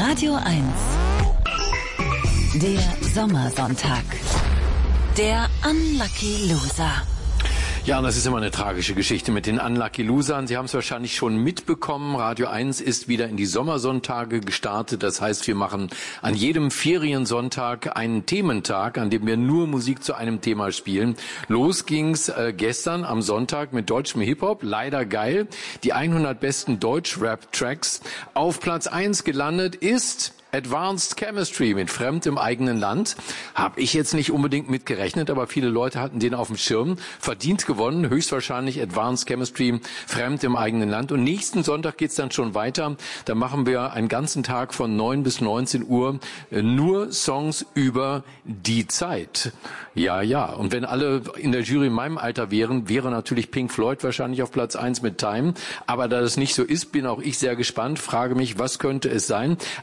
Radio 1. Der Sommersonntag. Der Unlucky Loser. Ja, und das ist immer eine tragische Geschichte mit den Unlucky Losern. Sie haben es wahrscheinlich schon mitbekommen. Radio 1 ist wieder in die Sommersonntage gestartet. Das heißt, wir machen an jedem Feriensonntag einen Thementag, an dem wir nur Musik zu einem Thema spielen. Los ging's gestern am Sonntag mit deutschem Hip-Hop. Leider geil. Die 100 besten Deutsch-Rap-Tracks. Auf Platz 1 gelandet ist Advanced Chemistry mit Fremd im eigenen Land. Habe ich jetzt nicht unbedingt mit gerechnet, aber viele Leute hatten den auf dem Schirm. Verdient gewonnen, höchstwahrscheinlich Advanced Chemistry, Fremd im eigenen Land. Und nächsten Sonntag geht's dann schon weiter. Da machen wir einen ganzen Tag von 9 bis 19 Uhr nur Songs über die Zeit. Ja. Und wenn alle in der Jury in meinem Alter wären, wäre natürlich Pink Floyd wahrscheinlich auf Platz 1 mit Time. Aber da das nicht so ist, bin auch ich sehr gespannt. Frage mich, was könnte es sein?